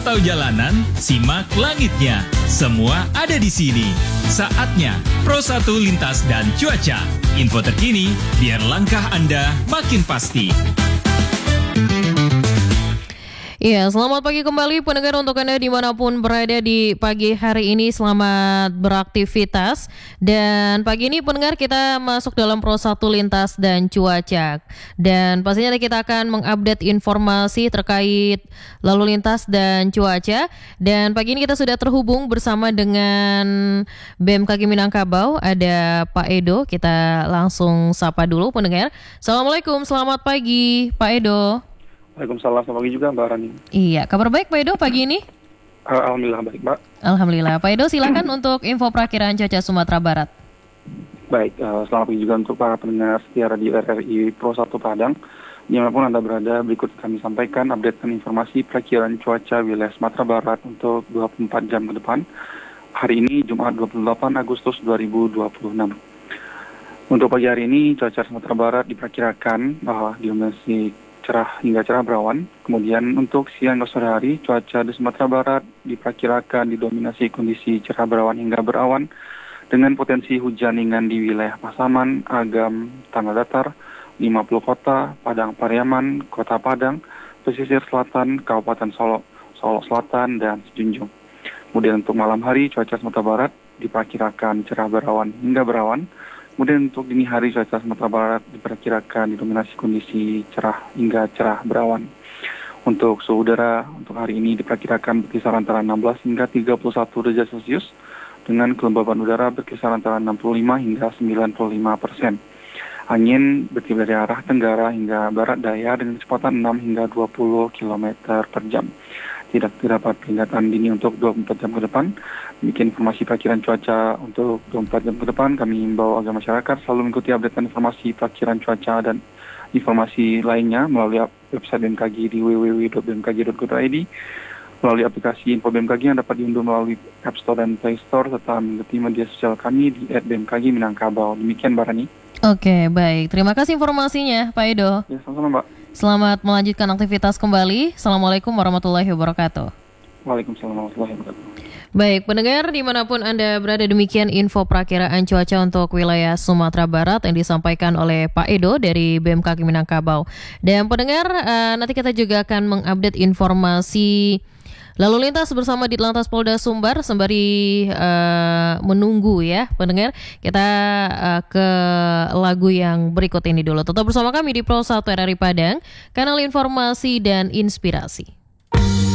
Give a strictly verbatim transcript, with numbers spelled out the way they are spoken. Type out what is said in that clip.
Pantau jalanan, simak langitnya. Semua ada di sini. Saatnya Pro satu Lintas dan Cuaca. Info terkini biar langkah Anda makin pasti. Iya, selamat pagi kembali pendengar untuk Anda dimanapun berada di pagi hari ini. Selamat beraktivitas. Dan pagi ini pendengar kita masuk dalam Pro satu Lintas dan Cuaca. Dan pastinya kita akan mengupdate informasi terkait lalu lintas dan cuaca. Dan pagi ini kita sudah terhubung bersama dengan B M K G Minangkabau. Ada Pak Edo, kita langsung sapa dulu pendengar. Assalamualaikum, selamat pagi Pak Edo. Waalaikumsalam, selamat pagi juga Mbak Rani. Iya, kabar baik Pak Edo pagi ini? Uh, Alhamdulillah baik Mbak. Alhamdulillah. Pak Edo silakan untuk info perakiraan cuaca Sumatera Barat. Baik, uh, selamat pagi juga untuk para pendengar setia Radio R R I Pro satu Padang. Dimanapun Anda berada, berikut kami sampaikan update dan informasi perakiraan cuaca wilayah Sumatera Barat untuk dua puluh empat jam ke depan. Hari ini Jumat dua puluh delapan Agustus dua ribu dua puluh enam. Untuk pagi hari ini, cuaca Sumatera Barat diperkirakan bahwa didominasi cerah hingga cerah berawan. Kemudian untuk siang dan sore hari, cuaca di Sumatera Barat diperkirakan didominasi kondisi cerah berawan hingga berawan dengan potensi hujan ringan di wilayah Pasaman, Agam, Tanah Datar, lima puluh Kota, Padang Pariaman, Kota Padang, pesisir selatan, Kabupaten Solo, Solo Selatan, dan Sejunjung. Kemudian untuk malam hari, cuaca Sumatera Barat diperkirakan cerah berawan hingga berawan. Kemudian untuk dini hari cuaca Sumatera Barat diperkirakan didominasi kondisi cerah hingga cerah berawan. Untuk suhu udara untuk hari ini diperkirakan berkisar antara enam belas hingga tiga puluh satu derajat Celcius dengan kelembaban udara berkisar antara enam puluh lima hingga sembilan puluh lima persen. Angin bertiup dari arah tenggara hingga barat daya dengan kecepatan enam hingga dua puluh kilometer per jam. Tidak terdapat peringatan dini untuk dua puluh empat jam ke depan. Demikian informasi perakiran cuaca untuk dua puluh empat jam ke depan. Kami himbau agar masyarakat selalu mengikuti update informasi perakiran cuaca dan informasi lainnya melalui website B M K G di w w w titik b m k g titik go titik i d, melalui aplikasi Info B M K G yang dapat diunduh melalui App Store dan Play Store, serta mengikuti media sosial kami di et b m k g minangkabau. Demikian Mbak Rani. Oke, baik. Terima kasih informasinya Pak Edo. Ya, sama-sama Mbak. Selamat melanjutkan aktivitas kembali. Assalamualaikum warahmatullahi wabarakatuh. Waalaikumsalam warahmatullahi wabarakatuh. Baik, pendengar dimanapun Anda berada, demikian info perakiraan cuaca untuk wilayah Sumatera Barat yang disampaikan oleh Pak Edo dari B M K G Minangkabau. Dan pendengar, uh, nanti kita juga akan mengupdate informasi lalu lintas bersama Ditlantas Polda Sumbar sembari uh, menunggu ya pendengar. Kita uh, ke lagu yang berikut ini dulu. Tetap bersama kami di Pro satu R R I Padang, kanal informasi dan inspirasi.